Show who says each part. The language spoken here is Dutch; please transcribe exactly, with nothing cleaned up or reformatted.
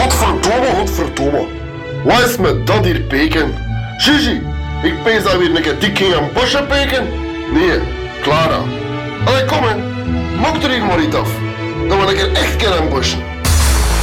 Speaker 1: Godverdomme, godverdomme. Wat is met dat hier peken? Gigi, ik pees dat weer een keer dik ging aan bosje peken. Nee, Clara. Allee, kom hè. Mok er hier maar niet af. Dan wil ik er echt keer aan bosje.